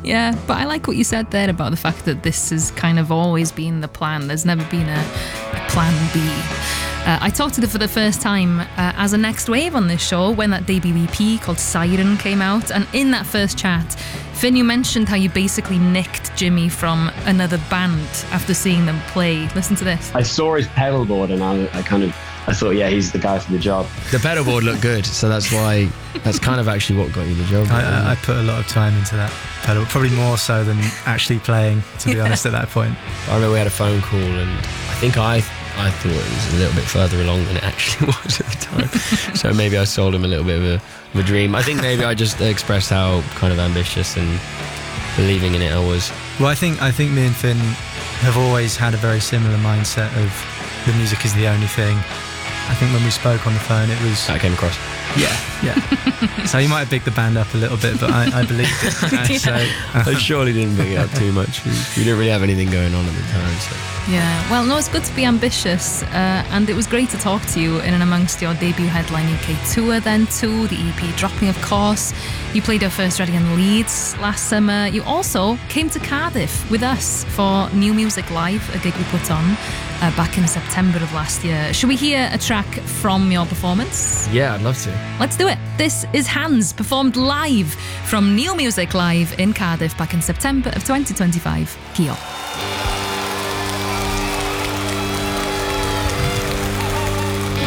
Yeah, but I like what you said there about the fact that this has kind of always been the plan. There's never been a plan B. I talked to them for the first time as a next wave on this show when that debut EP called Siren came out. And in that first chat, Finn, you mentioned how you basically nicked Jimmy from another band after seeing them play. Listen to this. I saw his pedal board and I thought, yeah, he's the guy for the job. The pedal board looked good, so that's kind of actually what got you the job. I put a lot of time into that pedal, probably more so than actually playing, to be honest, at that point. I remember we had a phone call and I think I thought it was a little bit further along than it actually was at the time. So maybe I sold him a little bit of a dream. I think maybe I just expressed how kind of ambitious and believing in it I was. Well, I think me and Finn have always had a very similar mindset of the music is the only thing. I think when we spoke on the phone, it was... That came across. Yeah. So you might have bigged the band up a little bit, but I believed it. So, I surely didn't big it up too much. We didn't really have anything going on at the time. So. Yeah, well, no, it's good to be ambitious, and it was great to talk to you in and amongst your debut Headline UK tour then too, the EP dropping, of course. You played your first Reading and Leeds last summer. You also came to Cardiff with us for New Music Live, a gig we put on back in September of last year. Should we hear a track from your performance? Yeah, I'd love to. Let's do it. This is Hands, performed live from New Music Live in Cardiff back in September of 2025. Key up.